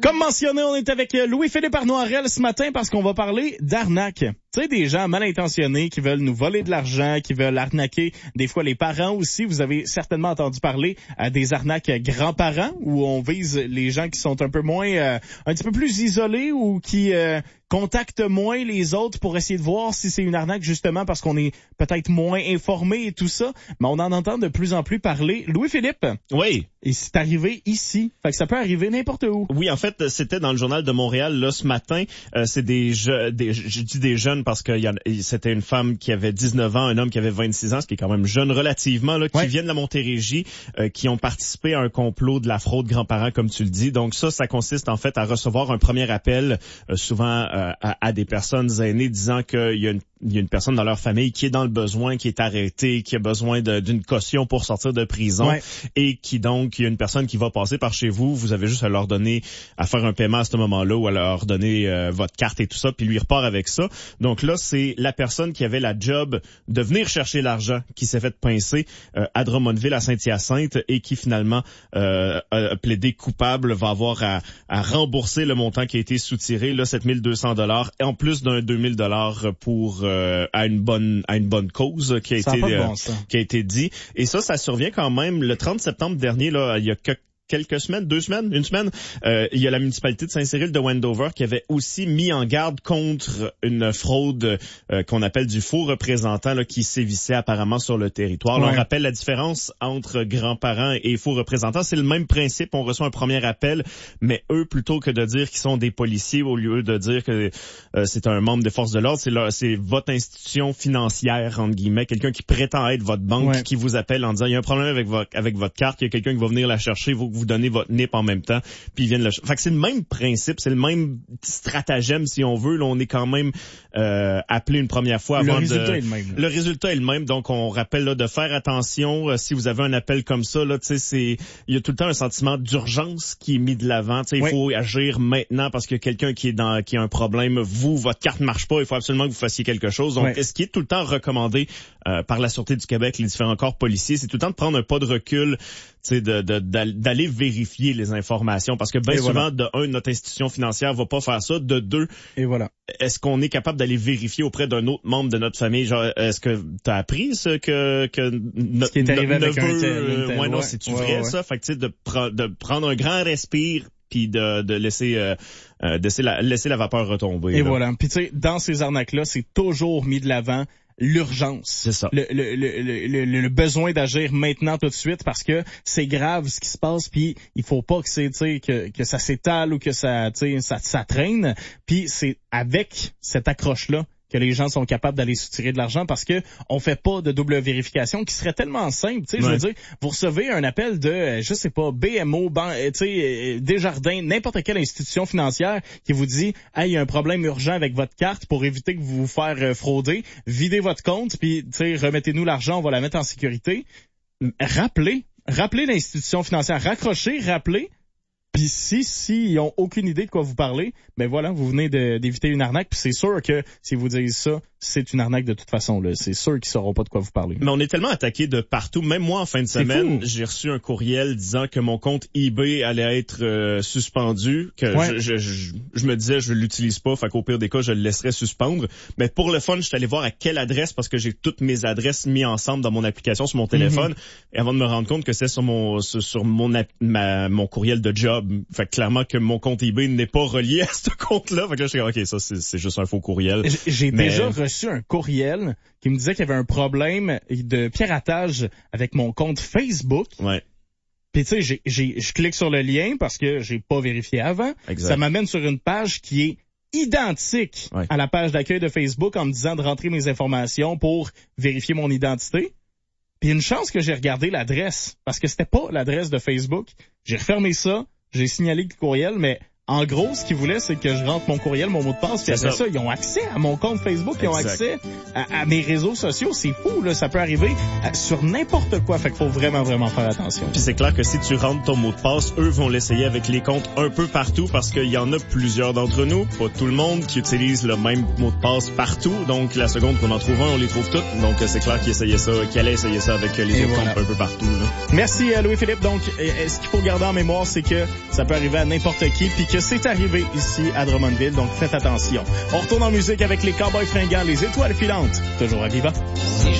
Comme mentionné, on est avec Louis-Philippe Arnoirel ce matin parce qu'on va parler d'arnaque. Tu sais, des gens mal intentionnés qui veulent nous voler de l'argent, qui veulent arnaquer des fois les parents aussi. Vous avez certainement entendu parler des arnaques grands-parents où on vise les gens qui sont un peu moins, un petit peu plus isolés ou qui contactent moins les autres pour essayer de voir si c'est une arnaque justement parce qu'on est peut-être moins informé et tout ça. Mais on en entend de plus en plus parler. Louis-Philippe. Oui. Et c'est arrivé ici. Fait que ça peut arriver n'importe où. Oui, en fait, c'était dans le Journal de Montréal, là, ce matin. C'est je dis des jeunes parce que c'était une femme qui avait 19 ans, un homme qui avait 26 ans, ce qui est quand même jeune relativement, là, qui viennent de la Montérégie, qui ont participé à un complot de la fraude grands-parents, comme tu le dis. Donc ça consiste en fait à recevoir un premier appel, souvent à des personnes aînées disant qu'il y a une personne dans leur famille qui est dans le besoin, qui est arrêtée, qui a besoin d'une caution pour sortir de prison et qui donc, il y a une personne qui va passer par chez vous, vous avez juste à leur donner, à faire un paiement à ce moment-là ou à leur donner votre carte et tout ça, puis lui repart avec ça. Donc là, c'est la personne qui avait la job de venir chercher l'argent qui s'est fait pincer à Drummondville, à Saint-Hyacinthe et qui finalement a plaidé coupable, va avoir à rembourser le montant qui a été soutiré, là, 7 200 $, et en plus d'un 2 000 pour à une bonne cause qui a été dit. Et ça survient quand même le 30 septembre dernier, là, il y a quelques semaines, 2 semaines, une semaine, il y a la municipalité de Saint-Cyril de Wendover qui avait aussi mis en garde contre une fraude qu'on appelle du faux représentant là, qui sévissait apparemment sur le territoire. Là, on rappelle la différence entre grands-parents et faux représentants. C'est le même principe. On reçoit un premier appel, mais eux, plutôt que de dire qu'ils sont des policiers, au lieu de dire que c'est un membre des forces de l'ordre, c'est votre institution financière, entre guillemets, quelqu'un qui prétend être votre banque, qui vous appelle en disant il y a un problème avec votre carte, il y a quelqu'un qui va venir la chercher, vous donnez votre NIP en même temps, puis ils viennent le... Fait que c'est le même principe, c'est le même stratagème, si on veut. Là, on est quand même appelé une première fois avant Le résultat est le même. Le résultat est le même, donc on rappelle là, de faire attention. Si vous avez un appel comme ça, là, tu sais, il y a tout le temps un sentiment d'urgence qui est mis de l'avant. Tu sais, il faut agir maintenant parce que quelqu'un qui a un problème, votre carte marche pas, il faut absolument que vous fassiez quelque chose. Donc, ce qui est tout le temps recommandé par la Sûreté du Québec, les différents corps policiers, c'est tout le temps de prendre un pas de recul, tu sais, d'aller vérifier les informations, parce que bien souvent, de un, notre institution financière va pas faire ça, de deux, est-ce qu'on est capable d'aller vérifier auprès d'un autre membre de notre famille, genre, est-ce que t'as appris ce que notre neveu, non, c'est-tu vrai ça? Fait que tu sais, de prendre un grand respire puis de laisser la vapeur retomber. Et voilà. Puis tu sais, dans ces arnaques-là, c'est toujours mis de l'avant l'urgence. C'est ça. Le besoin d'agir maintenant tout de suite parce que c'est grave ce qui se passe, puis il faut pas que c'est, tu sais, que ça s'étale ou que ça, tu sais, ça traîne. Puis c'est avec cette accroche-là que les gens sont capables d'aller soutirer de l'argent parce que on fait pas de double vérification qui serait tellement simple. Tu sais, je veux dire, vous recevez un appel de, je sais pas, BMO, tu sais, Desjardins, n'importe quelle institution financière qui vous dit, hey, il y a un problème urgent avec votre carte pour éviter que vous vous faire frauder, videz votre compte, puis tu sais, remettez-nous l'argent, on va la mettre en sécurité. Rappelez l'institution financière, rappelez. Puis si ils ont aucune idée de quoi vous parlez, ben voilà, vous venez d'éviter une arnaque. Puis c'est sûr que si vous disent ça, c'est une arnaque de toute façon. Là, c'est sûr qu'ils sauront pas de quoi vous parler. Mais on est tellement attaqué de partout. Même moi, en fin de semaine, j'ai reçu un courriel disant que mon compte eBay allait être suspendu. Que je me disais, je l'utilise pas. Fait qu'au pire des cas, je le laisserais suspendre. Mais pour le fun, je suis allé voir à quelle adresse parce que j'ai toutes mes adresses mises ensemble dans mon application sur mon téléphone. Et avant de me rendre compte que c'est sur mon courriel de job. Fait que clairement que mon compte eBay n'est pas relié à ce compte-là. Fait que là, je suis OK, ça, c'est juste un faux courriel. J'ai déjà reçu un courriel qui me disait qu'il y avait un problème de piratage avec mon compte Facebook. Ouais. Puis tu sais, je clique sur le lien parce que j'ai pas vérifié avant. Exact. Ça m'amène sur une page qui est identique à la page d'accueil de Facebook en me disant de rentrer mes informations pour vérifier mon identité. Puis une chance que j'ai regardé l'adresse parce que c'était pas l'adresse de Facebook. J'ai refermé ça. J'ai signalé le courriel, mais en gros, ce qu'ils voulaient, c'est que je rentre mon courriel, mon mot de passe, puis après ça, ils ont accès à mon compte Facebook, ils ont accès à mes réseaux sociaux. C'est fou, là, ça peut arriver sur n'importe quoi. Fait qu'il faut vraiment, vraiment faire attention. Puis c'est clair que si tu rentres ton mot de passe, eux vont l'essayer avec les comptes un peu partout parce qu'il y en a plusieurs d'entre nous, pas tout le monde, qui utilise le même mot de passe partout. Donc, la seconde qu'on en trouve un, on les trouve toutes. Donc, c'est clair qu'ils allaient essayer ça avec les autres comptes un peu partout, là. Merci, Louis-Philippe. Donc, ce qu'il faut garder en mémoire, c'est que ça peut arriver à n'importe qui, puis que c'est arrivé ici à Drummondville, donc faites attention. On retourne en musique avec les Cowboys fringants, les étoiles filantes, toujours à Viva.